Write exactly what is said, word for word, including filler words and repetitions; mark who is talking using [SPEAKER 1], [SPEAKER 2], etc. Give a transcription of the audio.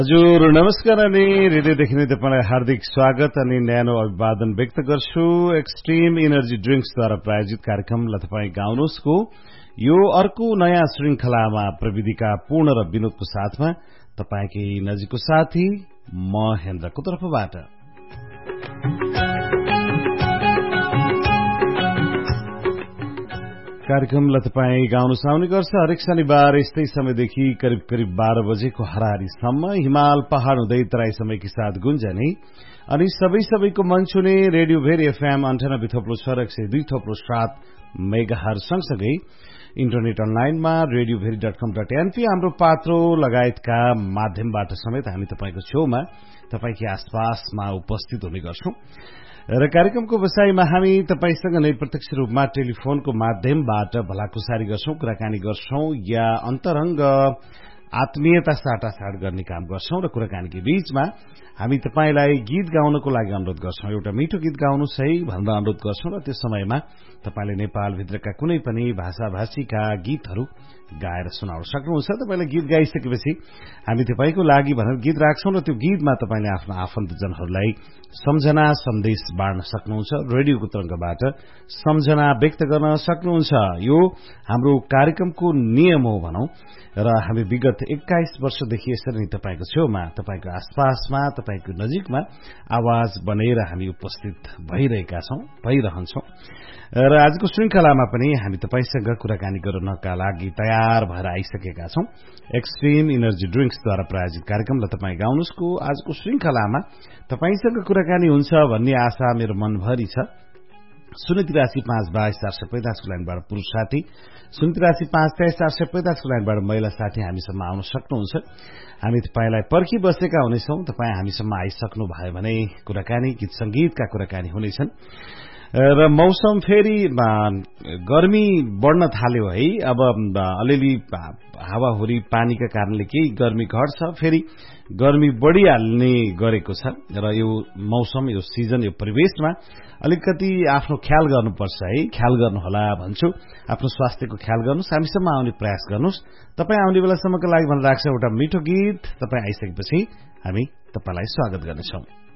[SPEAKER 1] हजुर नमस्कार अनि रेडियोदेखि नै तपाईलाई हार्दिक स्वागत अनि न्यानो अभिवादन व्यक्त गर्छु। एक्सट्रिम एनर्जी ड्रिंक्सद्वारा प्रायोजित कार्यक्रमलाई तपाईँ गाउनुहोस्को यो अर्को नयाँ श्रृंखलामा प्रविधिका पूर्ण र विनोदको साथमा तपाईकै नजिकको साथी म हेन्द्रको तर्फबाट कार्यक्रमलाई तपाईँ गाउन आउने गर्छ। हरेक शनिबार यस्तै समयदेखि करिब करिब बाह्र बजेको हरारीसम्म हिमाल पहाड़ हुँदै तराई समयको साथ गुन्जने अनि सबै सबैको मन छुने रेडियो भेरी एफएम अन्ठानब्बे थोप्लो छ र एक सय दुई थोप्लो सात मेगाहरु सँगसँगै इन्टरनेट अनलाइनमा रेडियो भेरी डट कम डट एनपी हाम्रो पात्रो लगायतका माध्यमबाट समेत हामी तपाईको छेउमा तपाईकै आसपासमा उपस्थित हुने गर्छौं र कार्यक्रमको बसाईमा हामी तपाईसँग नै प्रत्यक्ष रूपमा टेलिफोनको माध्यमबाट भलाकुसारी गर्छौं, कुराकानी गर्छौं या अन्तरंग आत्मीयता साटासाट गर्ने काम गर्छौं र कुराकानीको बीचमा हामी तपाईलाई गीत गाउनको लागि अनुरोध गर्छौं। एउटा मिठो गीत गाउनुस् है भनेर अनुरोध गर्छौं र त्यो समयमा तपाईले नेपाल भित्रका कुनै पनि भाषाभाषीका गीतहरू गाएर सुनाउन सक्नुहुन्छ। तपाईले गीत गाइसकेपछि हामी तपाईको लागि भनेर गीत राख्छौं र त्यो गीतमा तपाईले आफ्नो आफन्तजनहरूलाई सम्झना सन्देश बाँड्न सक्नुहुन्छ। रेडियोको तरंगबाट सम्झना व्यक्त गर्न सक्नुहुन्छ। यो हाम्रो कार्यक्रमको नियम हो भनौं र हामी विगत एक्काइस वर्षदेखि यसरी नै तपाईको छेउमा तपाईको आसपासमा तपाईको नजिकमा आवाज बनेर हामी उपस्थित भइरहेका छौं भइरहन्छौं र आजको श्रृंखलामा पनि हामी तपाईसँग कुराकानी गर्नका लागि तयार भएर आइसकेका छौं। एक्सट्रिम एनर्जी ड्रिंक्सद्वारा प्रायोजित कार्यक्रमलाई तपाईँ गाउनुस्को आजको श्रृंखलामा तपाईसँग कुराकानी हुन्छ भन्ने आशा मेरो मनभरि छ। शून्य तिरासी पाँच बाइस चार सय पैंतालिसको लाइनबाट पुरूष साथी, शून्य तिरासी पाँच तेइस चार सय पैंतालिसको लाइनबाट महिला साथी हामीसम्म आउन सक्नुहुन्छ। हामी तपाईलाई पर्खी बसेका हुनेछौं। तपाईँ हामीसम्म आइसक्नु भयो भने कुराकानी गीत संगीतका कुराकानी हुनेछन् र मौसम फेरि गर्मी बढ्न थाल्यो है। अब अलिअलि हावाहुरी पानीका कारणले केही गर्मी घट्छ, फेरि गर्मी बढ़िहाल्ने गरेको छ र यो मौसम यो सिजन यो परिवेशमा अलिकति आफ्नो ख्याल गर्नुपर्छ है। ख्याल गर्नुहोला भन्छु। आफ्नो स्वास्थ्यको ख्याल गर्नुस्, हामीसम्म आउने प्रयास गर्नुस्। तपाई आउने बेलासम्मको लागि भनेर राख्छ एउटा मिठो गीत। तपाई आइसकेपछि हामी तपाईलाई स्वागत गर्नेछौं।